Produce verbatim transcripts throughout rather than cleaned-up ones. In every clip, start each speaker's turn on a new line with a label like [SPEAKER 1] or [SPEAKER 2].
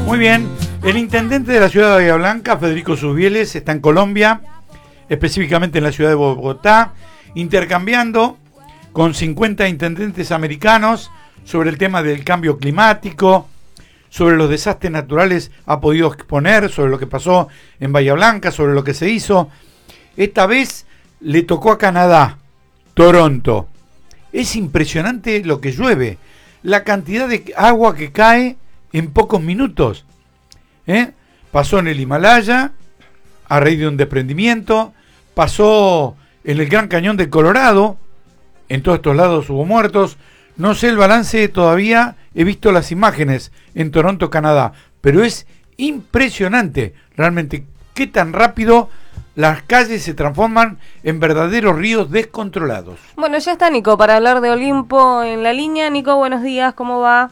[SPEAKER 1] Muy bien, el intendente de la ciudad de Bahía Blanca, Federico Susbieles, está en Colombia, específicamente en la ciudad de Bogotá, intercambiando con cincuenta intendentes americanos sobre el tema del cambio climático, sobre los desastres naturales ha podido exponer, sobre lo que pasó en Bahía Blanca, sobre lo que se hizo. Esta vez le tocó a Canadá, Toronto. Es impresionante lo que llueve, la cantidad de agua que cae en pocos minutos. ¿Eh? Pasó en el Himalaya, a raíz de un desprendimiento, pasó en el Gran Cañón del Colorado, en todos estos lados hubo muertos. No sé el balance todavía, he visto las imágenes en Toronto, Canadá, pero es impresionante realmente qué tan rápido las calles se transforman en verdaderos ríos descontrolados.
[SPEAKER 2] Bueno, ya está Nico para hablar de Olimpo en la línea. Nico, buenos días, ¿cómo va?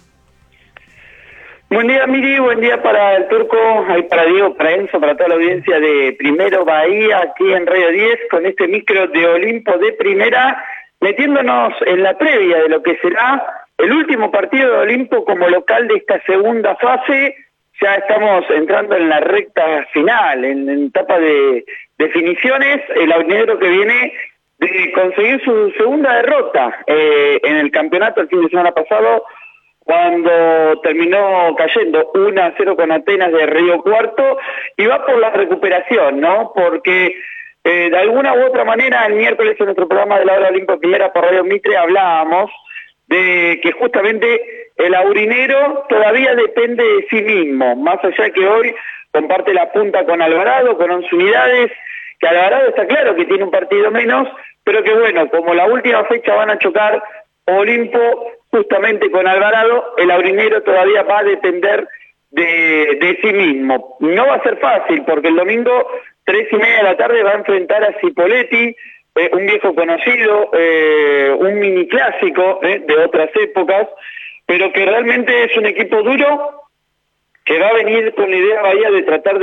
[SPEAKER 3] Buen día, Miri, buen día para el Turco, ahí para Diego, para Enzo, para toda la audiencia de Primero Bahía, aquí en Radio diez, con este micro de Olimpo de Primera, metiéndonos en la previa de lo que será el último partido de Olimpo como local de esta segunda fase. Ya estamos entrando en la recta final, en, en etapa de definiciones, el aurinegro que viene de conseguir su segunda derrota eh, en el campeonato el fin de semana pasado, cuando terminó cayendo uno a cero con Atenas de Río Cuarto, y va por la recuperación, ¿no? Porque eh, de alguna u otra manera el miércoles en nuestro programa de la hora Olimpo Primera por Radio Mitre hablábamos de que justamente el aurinero todavía depende de sí mismo, más allá que hoy comparte la punta con Alvarado, con once unidades, que Alvarado está claro que tiene un partido menos, pero que bueno, como la última fecha van a chocar Olimpo justamente con Alvarado, el aurinero todavía va a depender de, de sí mismo. No va a ser fácil, porque el domingo, tres y media de la tarde, va a enfrentar a Cipoletti, eh, un viejo conocido, eh, un mini clásico eh, de otras épocas, pero que realmente es un equipo duro, que va a venir con la idea Bahía de tratar de